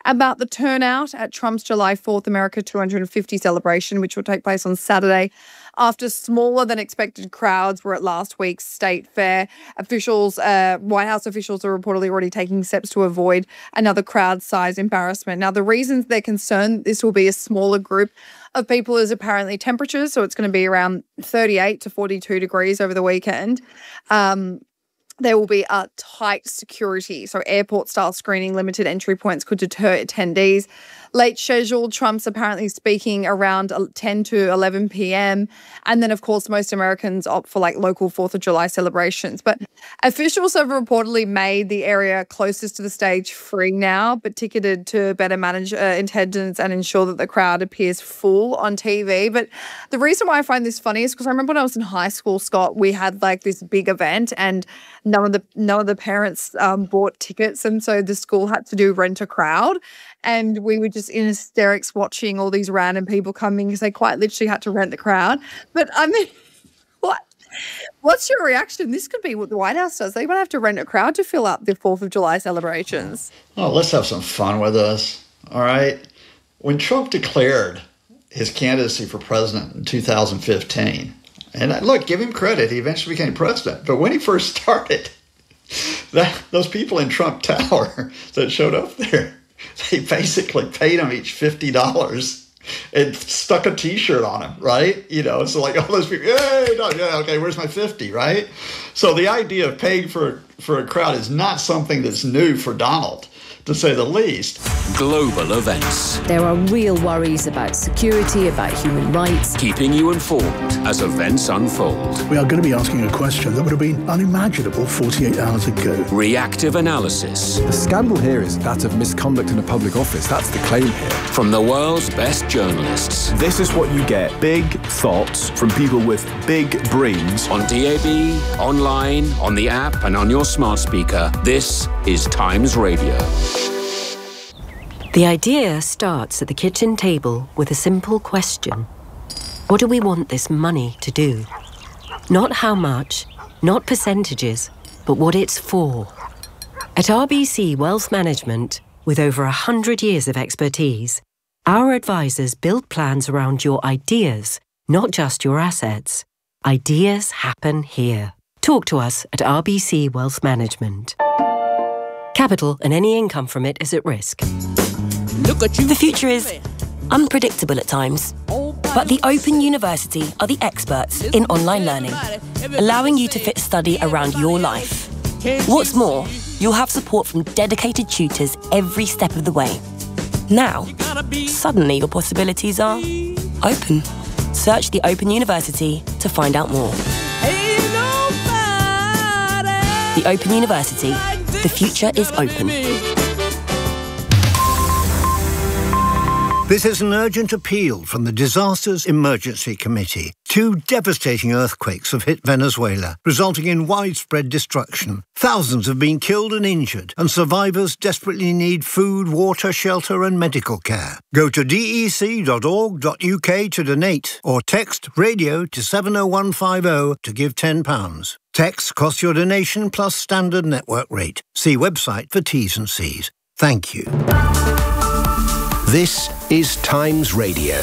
about the turnout at Trump's July 4th America 250 celebration, which will take place on Saturday. After smaller than expected crowds were at last week's state fair, White House officials are reportedly already taking steps to avoid another crowd-size embarrassment. Now, the reasons they're concerned this will be a smaller group of people is apparently temperatures, so it's going to be around 38 to 42 degrees over the weekend. There will be a tight security, so airport-style screening, limited entry points could deter attendees. Late scheduled, Trump's apparently speaking around 10 to 11 p.m. And then, of course, most Americans opt for local 4th of July celebrations. But officials have reportedly made the area closest to the stage free now, but ticketed to better manage attendance and ensure that the crowd appears full on TV. But the reason why I find this funny is because I remember when I was in high school, Scott, we had this big event and none of the parents bought tickets. And so the school had to do rent a crowd. And we were just in hysterics watching all these random people coming because they quite literally had to rent the crowd. But I mean, what's your reaction? This could be what the White House does. They might have to rent a crowd to fill up the 4th of July celebrations. Oh, let's have some fun with this. All right. When Trump declared his candidacy for president in 2015, and look, give him credit, he eventually became president. But when he first started, those people in Trump Tower that showed up there, they basically paid him each $50 and stuck a T-shirt on him, right? So all those people, okay, where's my 50, right? So the idea of paying for a crowd is not something that's new for Donald, to say the least. Global events. There are real worries about security, about human rights. Keeping you informed as events unfold. We are going to be asking a question that would have been unimaginable 48 hours ago. Reactive analysis. The scandal here is that of misconduct in a public office. That's the claim here. From the world's best journalists. This is what you get. Big thoughts from people with big brains. On DAB, online, on the app, and on your smart speaker. This is Times Radio. The idea starts at the kitchen table with a simple question. What do we want this money to do? Not how much, not percentages, but what it's for. At RBC Wealth Management, with over 100 years of expertise, our advisors build plans around your ideas, not just your assets. Ideas happen here. Talk to us at RBC Wealth Management. Capital and any income from it is at risk. The future is unpredictable at times, but the Open University are the experts in online learning, allowing you to fit study around your life. What's more, you'll have support from dedicated tutors every step of the way. Now, suddenly your possibilities are open. Search the Open University to find out more. The Open University. The future is open. This is an urgent appeal from the Disasters Emergency Committee. 2 devastating earthquakes have hit Venezuela, resulting in widespread destruction. Thousands have been killed and injured, and survivors desperately need food, water, shelter and medical care. Go to dec.org.uk to donate, or text RADIO to 70150 to give £10. Text costs your donation plus standard network rate. See website for T's and C's. Thank you. This is Times Radio.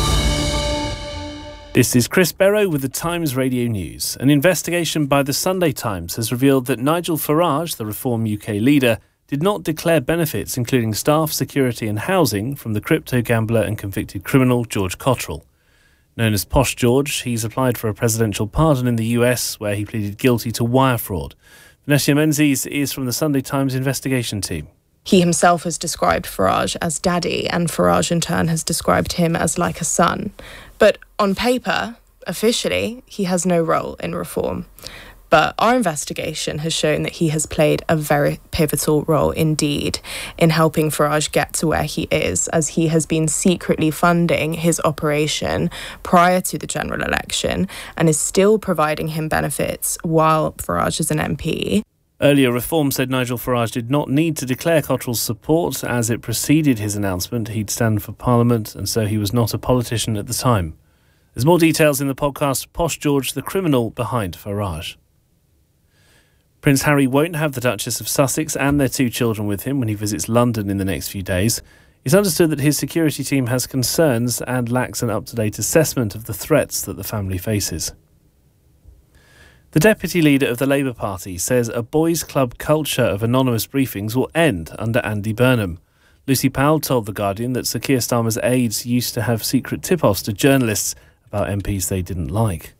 This is Chris Barrow with the Times Radio News. An investigation by the Sunday Times has revealed that Nigel Farage, the Reform UK leader, did not declare benefits including staff, security and housing from the crypto gambler and convicted criminal George Cottrell. Known as Posh George, he's applied for a presidential pardon in the US where he pleaded guilty to wire fraud. Vanessa Menzies is from the Sunday Times investigation team. He himself has described Farage as daddy, and Farage in turn has described him as like a son. But on paper, officially, he has no role in reform. But our investigation has shown that he has played a very pivotal role indeed in helping Farage get to where he is, as he has been secretly funding his operation prior to the general election and is still providing him benefits while Farage is an MP. Earlier, Reform said Nigel Farage did not need to declare Cottrell's support as it preceded his announcement he'd stand for Parliament, and so he was not a politician at the time. There's more details in the podcast Posh George, the criminal behind Farage. Prince Harry won't have the Duchess of Sussex and their 2 children with him when he visits London in the next few days. It's understood that his security team has concerns and lacks an up-to-date assessment of the threats that the family faces. The deputy leader of the Labour Party says a boys' club culture of anonymous briefings will end under Andy Burnham. Lucy Powell told The Guardian that Sir Keir Starmer's aides used to have secret tip-offs to journalists about MPs they didn't like.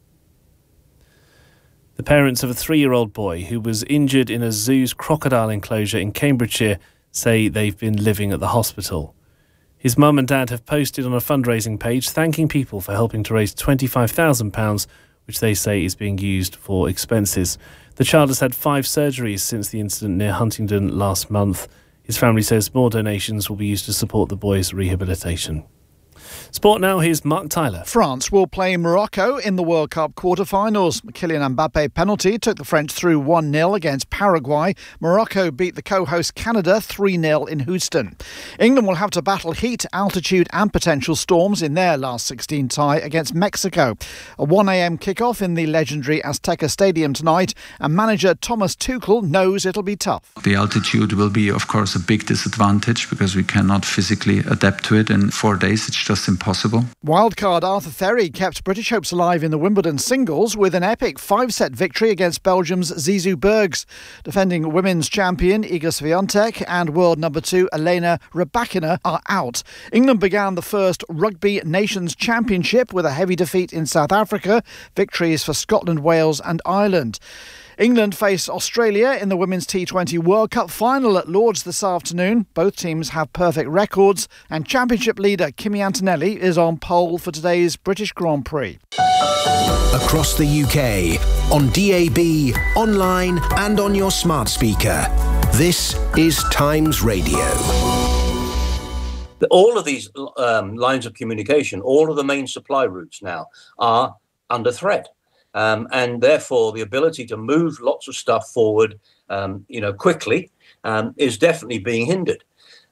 The parents of a 3-year-old boy who was injured in a zoo's crocodile enclosure in Cambridgeshire say they've been living at the hospital. His mum and dad have posted on a fundraising page thanking people for helping to raise £25,000, which they say is being used for expenses. The child has had 5 surgeries since the incident near Huntingdon last month. His family says more donations will be used to support the boy's rehabilitation. Sport now, here's Mark Tyler. France will play Morocco in the World Cup quarter-finals. Kylian Mbappe penalty took the French through 1-0 against Paraguay. Morocco beat the co-host Canada 3-0 in Houston. England will have to battle heat, altitude and potential storms in their last 16 tie against Mexico. A 1am kickoff in the legendary Azteca Stadium tonight, and manager Thomas Tuchel knows it'll be tough. The altitude will be, of course, a big disadvantage because we cannot physically adapt to it in 4 days. It's just impossible. Wildcard Arthur Therry kept British hopes alive in the Wimbledon singles with an epic 5-set victory against Belgium's Zizou Bergs. Defending women's champion Iga Swiatek and world number 2 Elena Rybakina are out. England began the first Rugby Nations Championship with a heavy defeat in South Africa. Victories for Scotland, Wales and Ireland. England face Australia in the Women's T20 World Cup final at Lords this afternoon. Both teams have perfect records, and Championship leader Kimi Antonelli is on pole for today's British Grand Prix. Across the UK, on DAB, online and on your smart speaker. This is Times Radio. All of these lines of communication, all of the main supply routes now are under threat. And therefore, the ability to move lots of stuff forward, quickly, is definitely being hindered.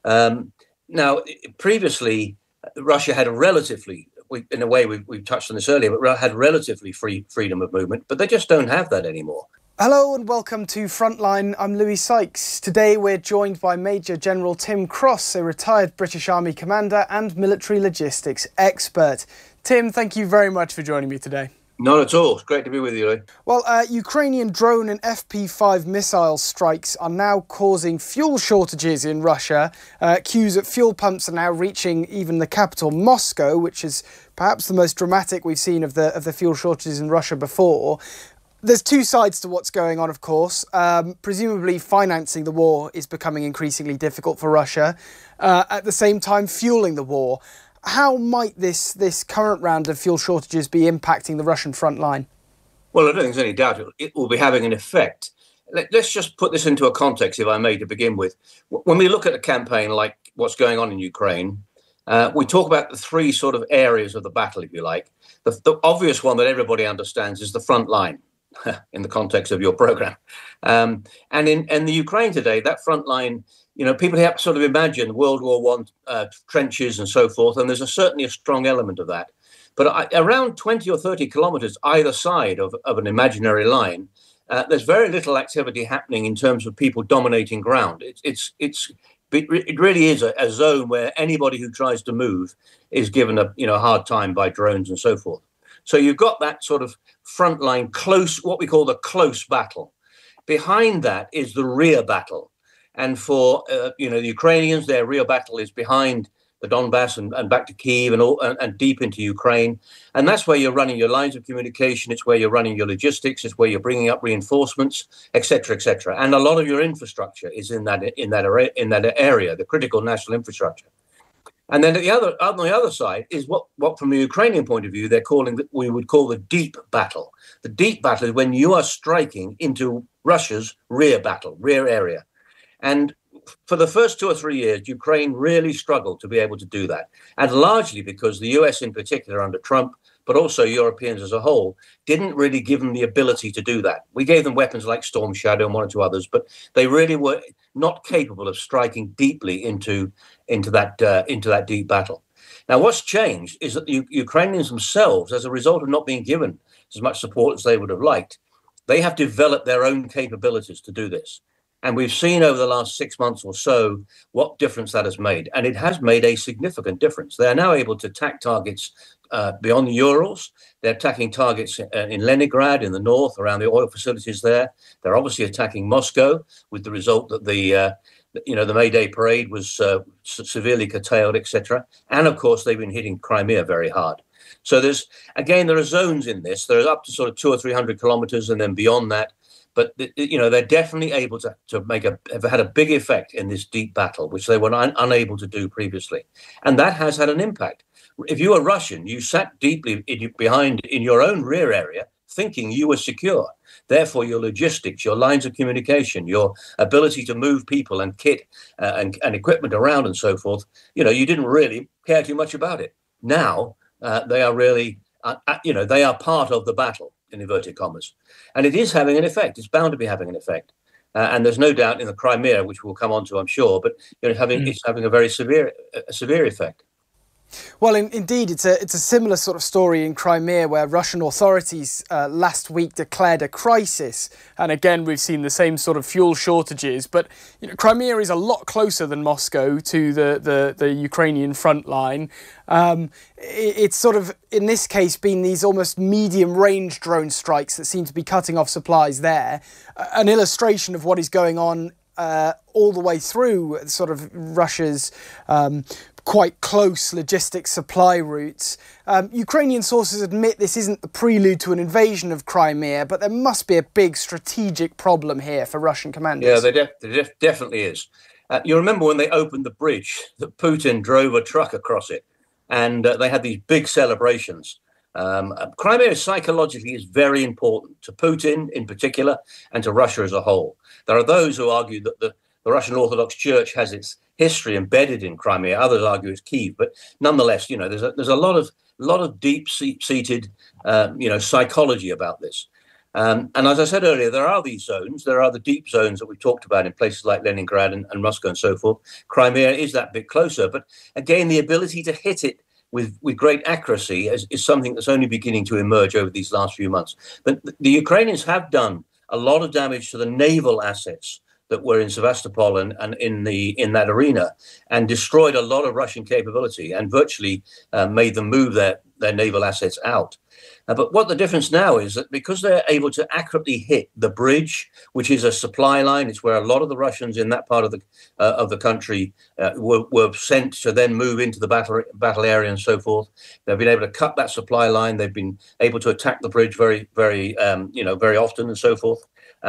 Now, previously, Russia had a relatively, in a way, we've touched on this earlier, but had relatively free freedom of movement, but they just don't have that anymore. Hello and welcome to Frontline. I'm Louis Sykes. Today we're joined by Major General Tim Cross, a retired British Army commander and military logistics expert. Tim, thank you very much for joining me today. Not at all. It's great to be with you, Lee. Well, Ukrainian drone and FP5 missile strikes are now causing fuel shortages in Russia. Queues at fuel pumps are now reaching even the capital, Moscow, which is perhaps the most dramatic we've seen of the fuel shortages in Russia before. There's 2 sides to what's going on, of course. Presumably financing the war is becoming increasingly difficult for Russia. At the same time, fueling the war. How might this current round of fuel shortages be impacting the Russian front line? Well, I don't think there's any doubt it will be having an effect. Let's just put this into a context, if I may, to begin with. When we look at a campaign like what's going on in Ukraine, we talk about the 3 sort of areas of the battle, if you like. The obvious one that everybody understands is the front line, in the context of your program. And in the Ukraine today, that front line, people have to sort of imagine World War I trenches and so forth, and there's certainly a strong element of that. But around 20 or 30 kilometres either side of an imaginary line, there's very little activity happening in terms of people dominating ground. It really is a zone where anybody who tries to move is given a hard time by drones and so forth. So you've got that sort of frontline close, what we call the close battle. Behind that is the rear battle. And for the Ukrainians, their real battle is behind the Donbass and back to Kyiv and deep into Ukraine. And that's where you're running your lines of communication. It's where you're running your logistics. It's where you're bringing up reinforcements, etc., etc. And a lot of your infrastructure is in that area, the critical national infrastructure. And then on the other side is what from a Ukrainian point of view, they're calling that we would call the deep battle. The deep battle is when you are striking into Russia's rear area. And for the first 2 or 3 years, Ukraine really struggled to be able to do that. And largely because the US in particular under Trump, but also Europeans as a whole, didn't really give them the ability to do that. We gave them weapons like Storm Shadow and 1 or 2 others, but they really were not capable of striking deeply into that deep battle. Now, what's changed is that the Ukrainians themselves, as a result of not being given as much support as they would have liked, They have developed their own capabilities to do this. And we've seen over the last 6 months or so what difference that has made. And it has made a significant difference. They are now able to attack targets beyond the Urals. They're attacking targets in Leningrad, in the north, around the oil facilities there. They're obviously attacking Moscow, with the result that the May Day parade was severely curtailed, etc. And of course, they've been hitting Crimea very hard. So there are zones in this. There are up to sort of 200 or 300 kilometers, and then beyond that. But they're definitely able to have had a big effect in this deep battle, which they were unable to do previously, and that has had an impact. If you were Russian, you sat deeply in your own rear area, thinking you were secure. Therefore, your logistics, your lines of communication, your ability to move people and kit and equipment around and so forth, you didn't really care too much about it. Now they are really, they are part of the battle, in inverted commas. And it is having an effect. It's bound to be having an effect. And there's no doubt in the Crimea, which we'll come on to, I'm sure, but it's having a very severe effect. Well, indeed, it's a similar sort of story in Crimea, where Russian authorities last week declared a crisis. And again, we've seen the same sort of fuel shortages. But Crimea is a lot closer than Moscow to the Ukrainian front line. It's sort of, in this case, been these almost medium-range drone strikes that seem to be cutting off supplies there. An illustration of what is going on all the way through sort of Russia's quite close logistics supply routes. Ukrainian sources admit this isn't the prelude to an invasion of Crimea, but there must be a big strategic problem here for Russian commanders. Yeah, there definitely is. You remember when they opened the bridge, that Putin drove a truck across it, and they had these big celebrations. Crimea psychologically is very important to Putin in particular and to Russia as a whole. There are those who argue that the Russian Orthodox Church has its history embedded in Crimea. Others argue it's Kyiv, but nonetheless, there's a lot of deep-seated psychology about this. And as I said earlier, there are these zones. There are the deep zones that we've talked about in places like Leningrad and Moscow and so forth. Crimea is that bit closer, but again, the ability to hit it with great accuracy is something that's only beginning to emerge over these last few months. But the Ukrainians have done a lot of damage to the naval assets that were in Sevastopol and in that arena, and destroyed a lot of Russian capability and virtually made them move their naval assets out. But what the difference now is that because they're able to accurately hit the bridge, which is a supply line, it's where a lot of the Russians in that part of the country were sent to then move into the battle area and so forth. They've been able to cut that supply line. They've been able to attack the bridge very, very, very often and so forth.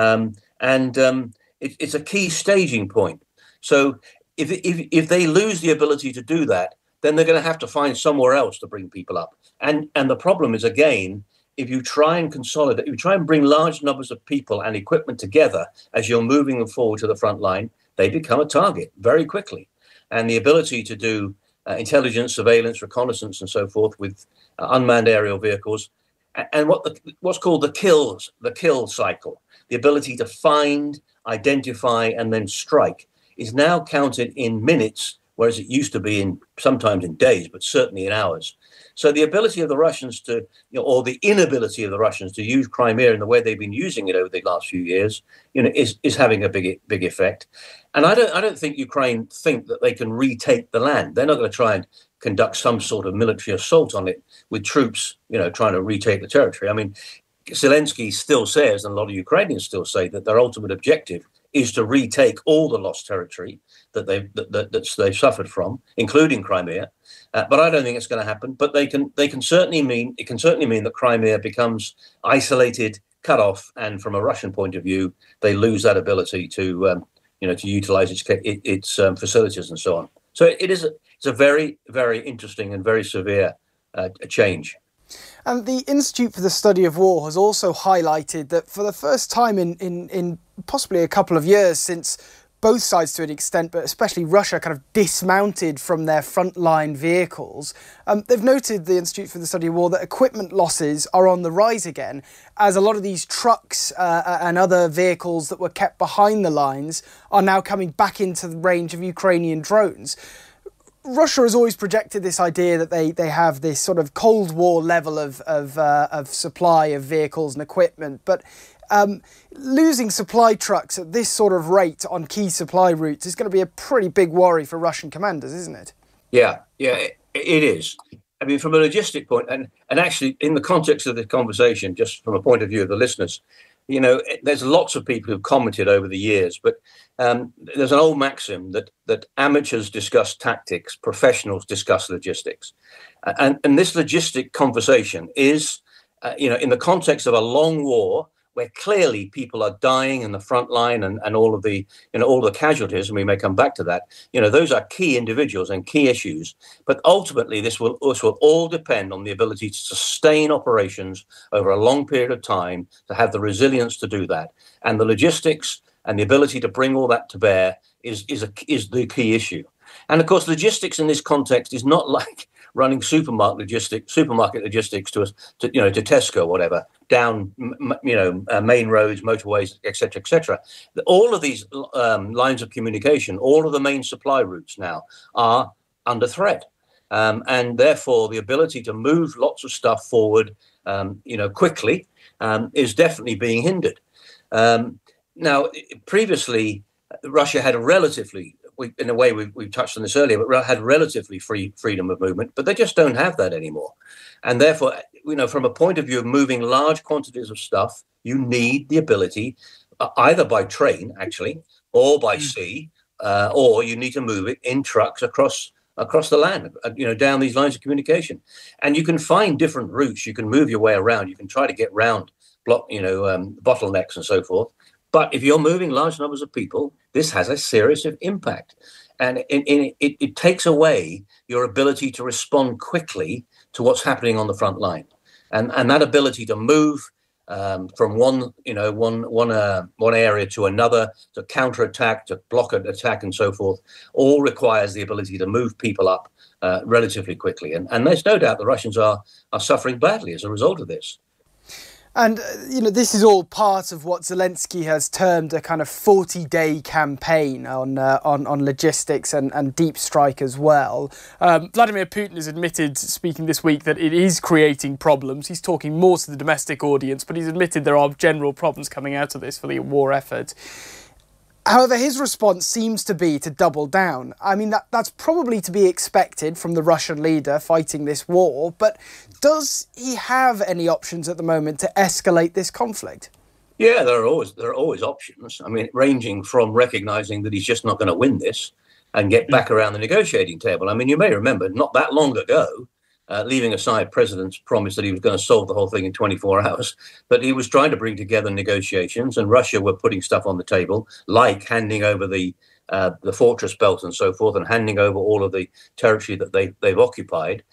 It's a key staging point. So if they lose the ability to do that, then they're going to have to find somewhere else to bring people up. And the problem is, again, if you try and consolidate, if you try and bring large numbers of people and equipment together as you're moving them forward to the front line, they become a target very quickly. And the ability to do intelligence, surveillance, reconnaissance, and so forth with unmanned aerial vehicles, and what's called the kill cycle, the ability to find, identify, and then strike, is now counted in minutes, whereas it used to be sometimes in days, but certainly in hours. So the ability of the Russians or the inability of the Russians to use Crimea in the way they've been using it over the last few years, is having a big effect. And I don't think Ukraine think that they can retake the land. They're not going to try and conduct some sort of military assault on it with troops, trying to retake the territory. I mean, Zelensky still says, and a lot of Ukrainians still say, that their ultimate objective is to retake all the lost territory that they've suffered from, including Crimea. But I don't think it's going to happen. But it can certainly mean that Crimea becomes isolated, cut off, and from a Russian point of view, they lose that ability to utilize its facilities and so on. So it's a very, very interesting and very severe change. And the Institute for the Study of War has also highlighted that for the first time in possibly a couple of years, since both sides to an extent, but especially Russia, kind of dismounted from their frontline vehicles, they've noted, the Institute for the Study of War, that equipment losses are on the rise again, as a lot of these trucks and other vehicles that were kept behind the lines are now coming back into the range of Ukrainian drones. Russia has always projected this idea that they have this sort of Cold War level of supply of vehicles and equipment, but Losing supply trucks at this sort of rate on key supply routes is going to be a pretty big worry for Russian commanders, isn't it? Yeah, it is. I mean, from a logistic point, and actually in the context of the conversation, just from a point of view of the listeners, you know, there's lots of people who've commented over the years, but there's an old maxim that amateurs discuss tactics, professionals discuss logistics. And this logistic conversation is, in the context of a long war, where clearly people are dying in the front line and all of the, all the casualties, and we may come back to that, those are key individuals and key issues. But ultimately, this will all depend on the ability to sustain operations over a long period of time, to have the resilience to do that. And the logistics and the ability to bring all that to bear is the key issue. And of course, logistics in this context is not like running supermarket logistics to Tesco or whatever, down main roads, motorways, etc. All of these lines of communication, all of the main supply routes now are under threat, and therefore the ability to move lots of stuff forward, quickly, is definitely being hindered. Now, previously, Russia had a relatively, in a way we've touched on this earlier, but had relatively freedom of movement, but they just don't have that anymore. And therefore, from a point of view of moving large quantities of stuff, you need the ability, either by train, actually, or by sea, or you need to move it in trucks across the land, down these lines of communication. And you can find different routes. You can move your way around. You can try to get round bottlenecks and so forth. But if you're moving large numbers of people, this has a serious impact. And it takes away your ability to respond quickly to what's happening on the front line. And that ability to move from one area to another, to counterattack, to block an attack and so forth, all requires the ability to move people up relatively quickly. And there's no doubt the Russians are suffering badly as a result of this. And, this is all part of what Zelensky has termed a kind of 40-day campaign on logistics and deep strike as well. Vladimir Putin has admitted, speaking this week, that it is creating problems. He's talking more to the domestic audience, but he's admitted there are general problems coming out of this for the war effort. However, his response seems to be to double down. I mean, that's probably to be expected from the Russian leader fighting this war, but does he have any options at the moment to escalate this conflict? Yeah, there are always options. I mean, ranging from recognizing that he's just not going to win this and get back around the negotiating table. I mean, you may remember not that long ago, leaving aside President's promise that he was going to solve the whole thing in 24 hours, but he was trying to bring together negotiations, and Russia were putting stuff on the table, like handing over the fortress belt and so forth, and handing over all of the territory that they've occupied,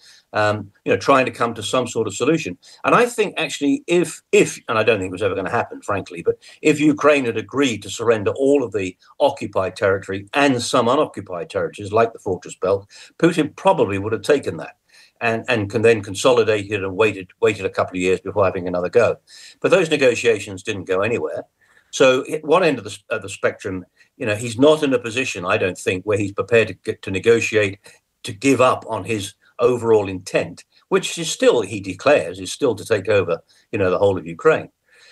trying to come to some sort of solution. And I think actually if, and I don't think it was ever going to happen, frankly, but if Ukraine had agreed to surrender all of the occupied territory and some unoccupied territories, like the fortress belt, Putin probably would have taken that. And can then consolidate it and waited a couple of years before having another go. But those negotiations didn't go anywhere. So at one end of the spectrum, he's not in a position, I don't think, where he's prepared to negotiate, to give up on his overall intent, which is still, he declares, is still to take over, the whole of Ukraine.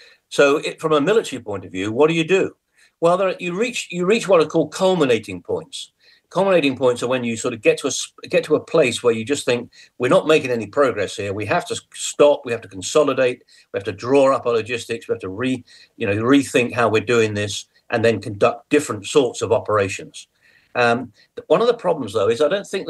So from a military point of view, what do? Well, you reach what are called culminating points. Culminating points are when you sort of get to a place where you just think, we're not making any progress here. We have to stop. We have to consolidate. We have to draw up our logistics. We have to rethink how we're doing this, and then conduct different sorts of operations. One of the problems, though, is I don't think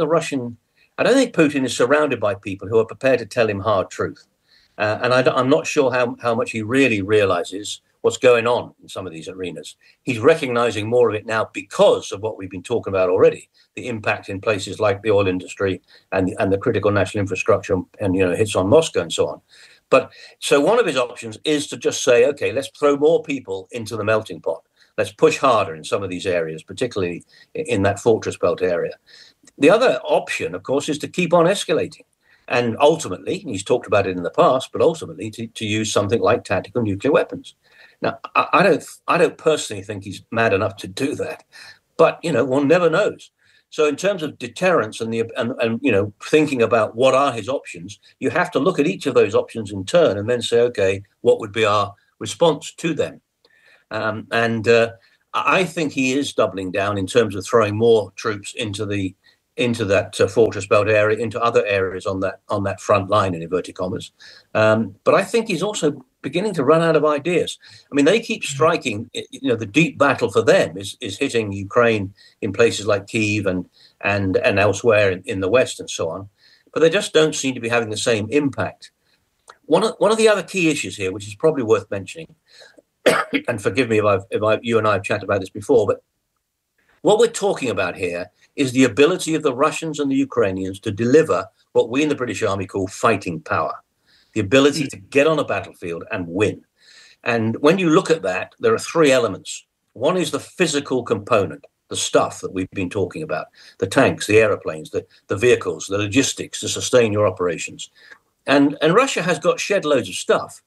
Putin is surrounded by people who are prepared to tell him hard truth. And I'm not sure how much he really realizes what's going on in some of these arenas. He's recognizing more of it now because of what we've been talking about already, the impact in places like the oil industry and the critical national infrastructure and hits on Moscow and so on. But so one of his options is to just say, okay, let's throw more people into the melting pot. Let's push harder in some of these areas, particularly in that fortress belt area. The other option, of course, is to keep on escalating. And ultimately, he's talked about it in the past, but ultimately to use something like tactical nuclear weapons. Now, I don't personally think he's mad enough to do that, but one never knows. So in terms of deterrence and thinking about what are his options, you have to look at each of those options in turn and then say, okay, what would be our response to them. I think he is doubling down in terms of throwing more troops into that fortress belt area, into other areas on that front line, in inverted commas. But I think he's also beginning to run out of ideas. I mean, they keep striking. The deep battle for them is hitting Ukraine in places like Kyiv and elsewhere in the West and so on. But they just don't seem to be having the same impact. One of the other key issues here, which is probably worth mentioning, and forgive me if you and I have chatted about this before, but what we're talking about here is the ability of the Russians and the Ukrainians to deliver what we in the British Army call fighting power, the ability to get on a battlefield and win. And when you look at that, there are three elements. One is the physical component, the stuff that we've been talking about, the tanks, the aeroplanes, the vehicles, the logistics to sustain your operations. And Russia has got shed loads of stuff.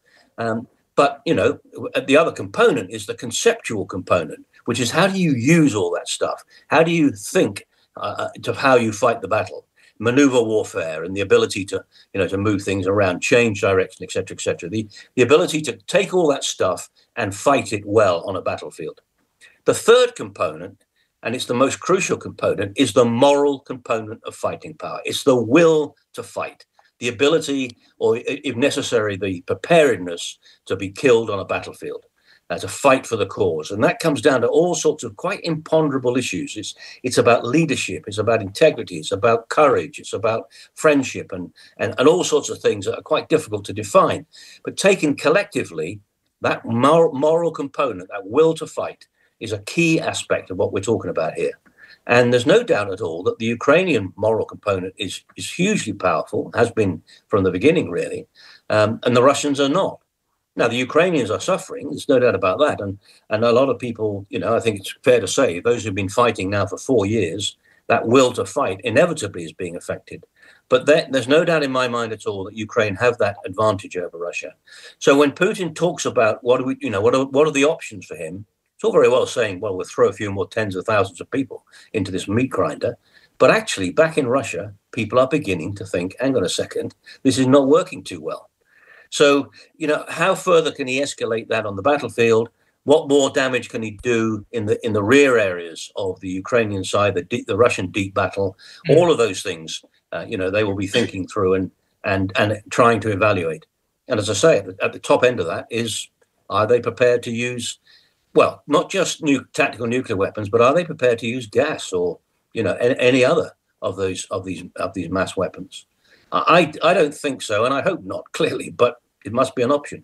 But, the other component is the conceptual component, which is how do you use all that stuff? How do you think to how you fight the battle? Maneuver warfare and the ability to move things around, change direction, et cetera, et cetera. The ability to take all that stuff and fight it well on a battlefield. The third component, and it's the most crucial component, is the moral component of fighting power. It's the will to fight. The ability, or if necessary, the preparedness to be killed on a battlefield, to fight for the cause. And that comes down to all sorts of quite imponderable issues. It's about leadership, it's about integrity, it's about courage, it's about friendship and all sorts of things that are quite difficult to define. But taken collectively, that moral component, that will to fight, is a key aspect of what we're talking about here. And there's no doubt at all that the Ukrainian moral component is hugely powerful, has been from the beginning, really, and the Russians are not. Now, the Ukrainians are suffering, there's no doubt about that. And a lot of people, I think it's fair to say, those who've been fighting now for 4 years, that will to fight inevitably is being affected. But there's no doubt in my mind at all that Ukraine have that advantage over Russia. So when Putin talks about what are the options for him, it's all very well saying, well, we'll throw a few more tens of thousands of people into this meat grinder. But actually, back in Russia, people are beginning to think, hang on a second, this is not working too well. So, how further can he escalate that on the battlefield? What more damage can he do in the rear areas of the Ukrainian side, the Russian deep battle? All of those things, they will be thinking through and trying to evaluate. And as I say, at the top end of that is, are they prepared to use, well, not just tactical nuclear weapons, but are they prepared to use gas or any other of these mass weapons? I don't think so, and I hope not, clearly, but it must be an option.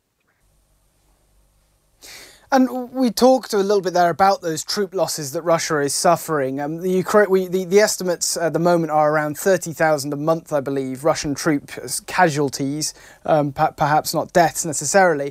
And we talked a little bit there about those troop losses that Russia is suffering. The estimates at the moment are around 30,000 a month, I believe, Russian troop casualties, perhaps not deaths necessarily.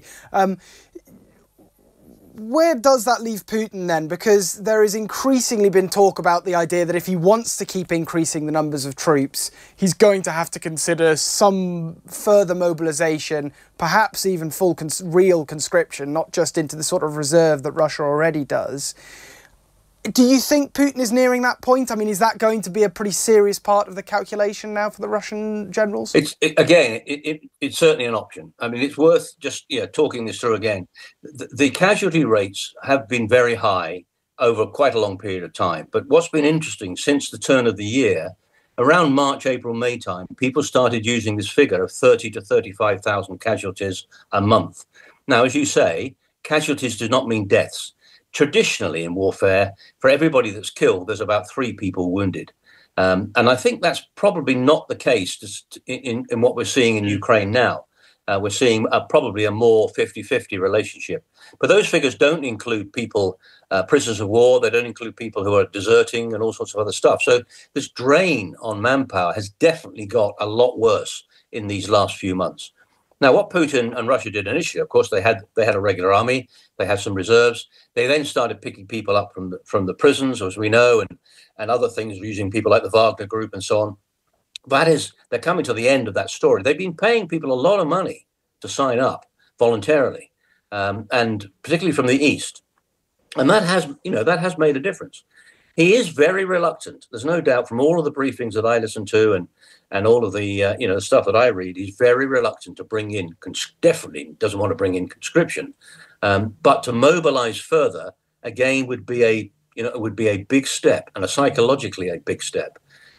Where does that leave Putin then? Because there has increasingly been talk about the idea that if he wants to keep increasing the numbers of troops, he's going to have to consider some further mobilization, perhaps even full real conscription, not just into the sort of reserve that Russia already does. Do you think Putin is nearing that point? I mean, is that going to be a pretty serious part of the calculation now for the Russian generals? It's certainly an option. I mean, it's worth just talking this through again. The casualty rates have been very high over quite a long period of time. But what's been interesting since the turn of the year, around March, April, May time, people started using this figure of 30 to 35,000 casualties a month. Now, as you say, casualties do not mean deaths. Traditionally in warfare, for everybody that's killed, there's about 3 people wounded. And I think that's probably not the case in what we're seeing in Ukraine now. We're seeing probably a more 50-50 relationship. But those figures don't include people, prisoners of war. They don't include people who are deserting and all sorts of other stuff. So this drain on manpower has definitely got a lot worse in these last few months. Now, what Putin and Russia did initially, of course, they had a regular army, they had some reserves. They then started picking people up from the prisons, as we know, and other things, using people like the Wagner Group and so on. They're coming to the end of that story. They've been paying people a lot of money to sign up voluntarily, and particularly from the East. And that has made a difference. He is very reluctant. There's no doubt from all of the briefings that I listen to and all of the the stuff that I read. He's very reluctant to bring in. Definitely doesn't want to bring in conscription, but to mobilise further again would be a big step, and psychologically a big step.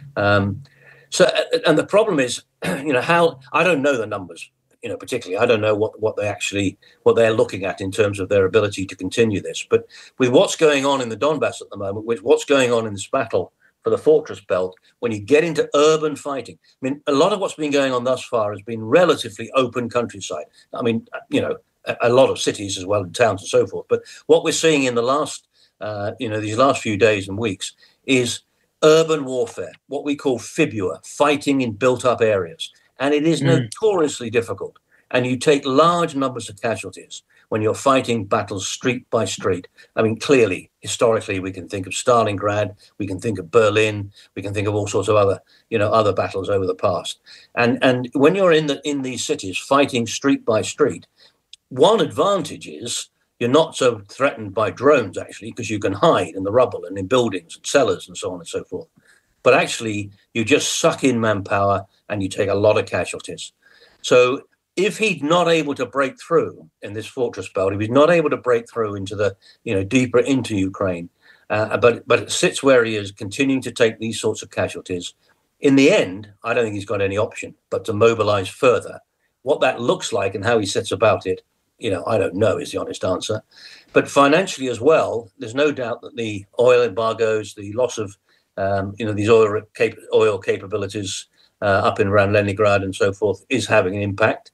So, and the problem is, how I don't know the numbers. Particularly, I don't know what they're looking at in terms of their ability to continue this. But with what's going on in the Donbass at the moment, with what's going on in this battle for the fortress belt, when you get into urban fighting, I mean, a lot of what's been going on thus far has been relatively open countryside. I mean, a lot of cities as well, and towns and so forth. But what we're seeing in the last, these last few days and weeks is urban warfare, what we call fibua, fighting in built-up areas. And it is notoriously difficult. And you take large numbers of casualties when you're fighting battles street by street. I mean, clearly, historically, we can think of Stalingrad, we can think of Berlin, we can think of all sorts of other battles over the past. And when you're in these cities fighting street by street, one advantage is you're not so threatened by drones, actually, because you can hide in the rubble and in buildings and cellars and so on and so forth. But actually, you just suck in manpower and you take a lot of casualties. So if he's not able to break through in this fortress belt, if he's not able to break through into the, deeper into Ukraine, but it sits where he is, continuing to take these sorts of casualties, in the end, I don't think he's got any option but to mobilize further. What that looks like and how he sets about it, I don't know is the honest answer. But financially as well, there's no doubt that the oil embargoes, the loss of these oil capabilities up in around Leningrad and so forth is having an impact.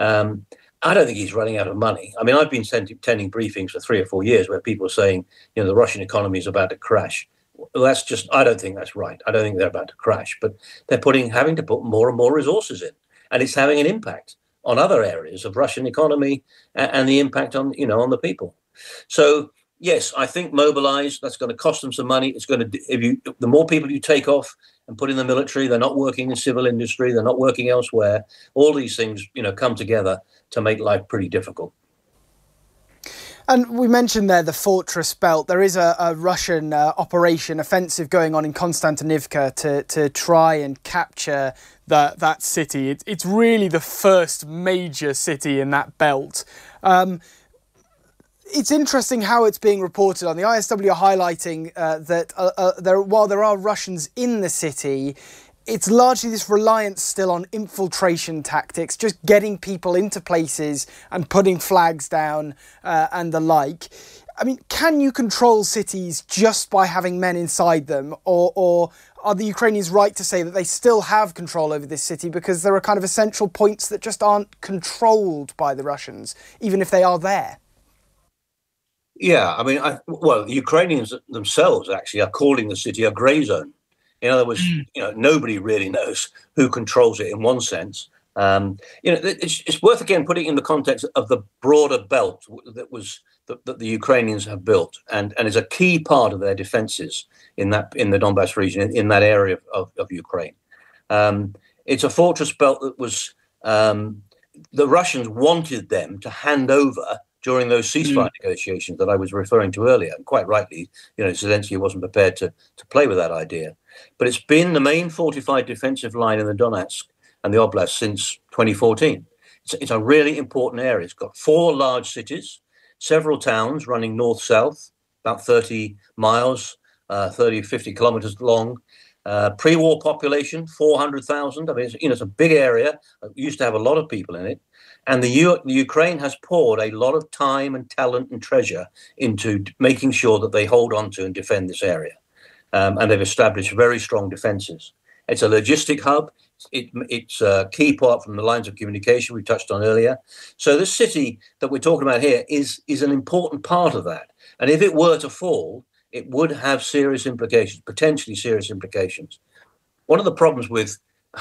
I don't think he's running out of money. I mean, I've been attending briefings for 3 or 4 years where people are saying, the Russian economy is about to crash. Well, I don't think that's right. I don't think they're about to crash, but they're having to put more and more resources in, and it's having an impact on other areas of Russian economy and the impact on, on the people. So, yes, I think mobilize, that's going to cost them some money. It's going to, the more people you take off and put in the military, they're not working in civil industry, they're not working elsewhere. All these things, come together to make life pretty difficult. And we mentioned there the fortress belt. There is a Russian operation offensive going on in Konstantinivka to try and capture that city. It's really the first major city in that belt. It's interesting how it's being reported on. The ISW are highlighting that while there are Russians in the city, it's largely this reliance still on infiltration tactics, just getting people into places and putting flags down and the like. I mean, can you control cities just by having men inside them? Or are the Ukrainians right to say that they still have control over this city because there are kind of essential points that just aren't controlled by the Russians, even if they are there? Yeah, I mean, the Ukrainians themselves actually are calling the city a grey zone. In other words, nobody really knows who controls it in one sense. It's worth again putting it in the context of the broader belt that the Ukrainians have built and is a key part of their defenses in the Donbass region, in that area of Ukraine. It's a fortress belt that was the Russians wanted them to hand over during those ceasefire negotiations that I was referring to earlier. And quite rightly, Zelensky wasn't prepared to play with that idea. But it's been the main fortified defensive line in the Donetsk and the Oblast since 2014. It's a really important area. It's got 4 large cities, several towns running north-south, about 30 miles, 50 kilometers long. Pre-war population, 400,000. I mean, it's a big area. It used to have a lot of people in it. And the Ukraine has poured a lot of time and talent and treasure into making sure that they hold on to and defend this area. And they've established very strong defenses. It's a logistic hub. It's a key part from the lines of communication we touched on earlier. So this city that we're talking about here is an important part of that. And if it were to fall, it would have serious implications, potentially serious implications. One of the problems with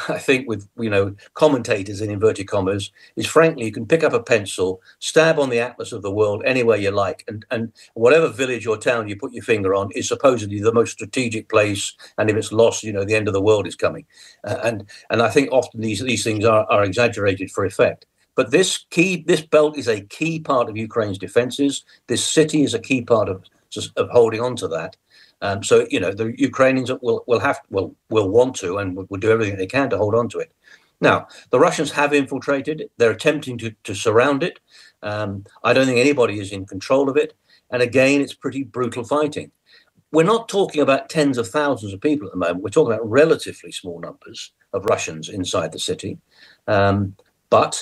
commentators in inverted commas is, frankly, you can pick up a pencil, stab on the atlas of the world anywhere you like, and whatever village or town you put your finger on is supposedly the most strategic place, and if it's lost, the end of the world is coming. And I think often these things are exaggerated for effect. But this belt is a key part of Ukraine's defenses. This city is a key part of holding on to that. So, the Ukrainians will want to and will do everything they can to hold on to it. Now, the Russians have infiltrated it. They're attempting to surround it. I don't think anybody is in control of it. And again, it's pretty brutal fighting. We're not talking about tens of thousands of people at the moment. We're talking about relatively small numbers of Russians inside the city. But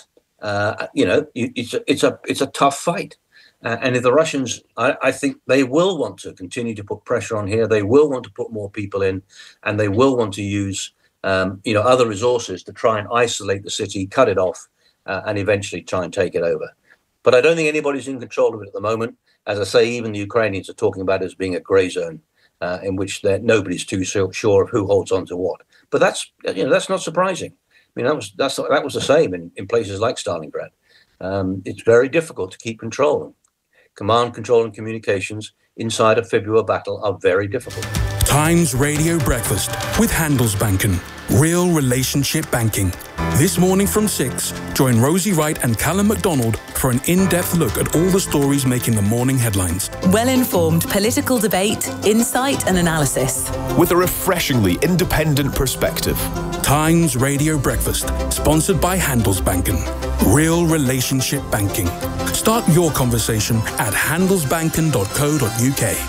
it's a tough fight. And if the Russians, I think they will want to continue to put pressure on here. They will want to put more people in, and they will want to use, other resources to try and isolate the city, cut it off, and eventually try and take it over. But I don't think anybody's in control of it at the moment. As I say, even the Ukrainians are talking about it as being a grey zone in which nobody's too sure of who holds on to what. But that's not surprising. I mean, that was the same in places like Stalingrad. It's very difficult to keep control. Command, control, and communications inside a fibula battle are very difficult. Times Radio Breakfast with Handelsbanken. Real relationship banking. This morning from 6, join Rosie Wright and Callum MacDonald for an in-depth look at all the stories making the morning headlines. Well-informed political debate, insight and analysis. With a refreshingly independent perspective. Times Radio Breakfast, sponsored by Handelsbanken. Real relationship banking. Start your conversation at handelsbanken.co.uk.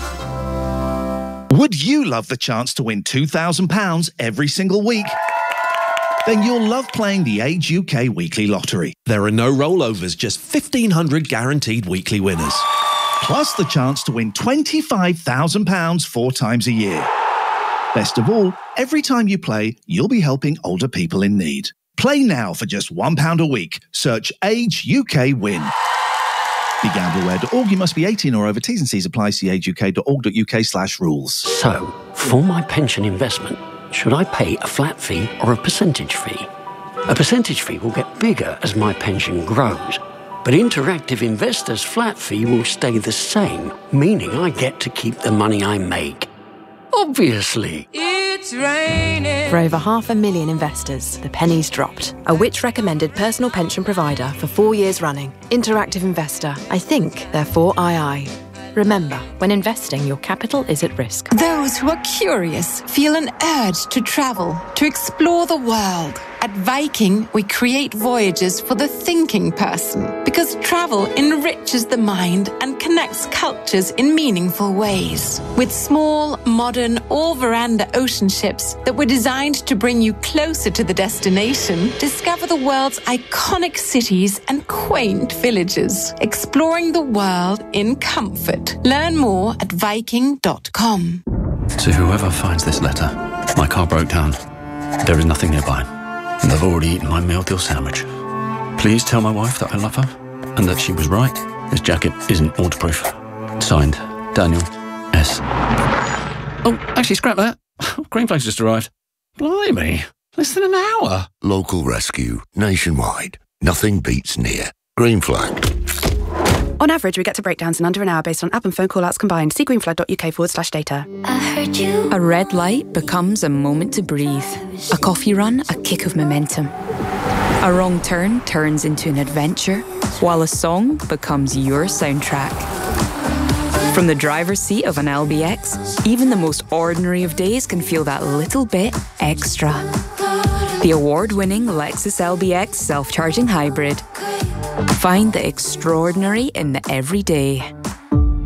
Would you love the chance to win £2,000 every single week? Then you'll love playing the Age UK Weekly Lottery. There are no rollovers, just 1,500 guaranteed weekly winners. Plus the chance to win £25,000 4 times a year. Best of all, every time you play, you'll be helping older people in need. Play now for just £1 a week. Search Age UK Win. BeGambleAware.org. You must be 18 or over. T's and C's apply. See ageuk.org.uk/rules. So, for my pension investment, should I pay a flat fee or a percentage fee? A percentage fee will get bigger as my pension grows, but Interactive Investor's flat fee will stay the same, meaning I get to keep the money I make. Obviously. It's raining. For over 500,000 investors, the penny's dropped. A Which recommended personal pension provider for 4 years running. Interactive Investor. I think, therefore II. Remember, when investing, your capital is at risk. Those who are curious feel an urge to travel, to explore the world. At Viking, we create voyages for the thinking person because travel enriches the mind and connects cultures in meaningful ways. With small, modern, all-veranda ocean ships that were designed to bring you closer to the destination, discover the world's iconic cities and quaint villages, exploring the world in comfort. Learn more at Viking.com. To whoever finds this letter, my car broke down. There is nothing nearby. And I've already eaten my meal deal sandwich. Please tell my wife that I love her and that she was right. This jacket isn't waterproof. Signed, Daniel S. Oh, actually, scrap that. Greenflags just arrived. Blimey, less than an hour. Local rescue, nationwide. Nothing beats near. Green Flag. On average, we get to breakdowns in under an hour based on app and phone call-outs combined. See greenflag.uk/data. I heard you. A red light becomes a moment to breathe. A coffee run, a kick of momentum. A wrong turn turns into an adventure, while a song becomes your soundtrack. From the driver's seat of an LBX, even the most ordinary of days can feel that little bit extra. The award-winning Lexus LBX self-charging hybrid. Find the extraordinary in the everyday.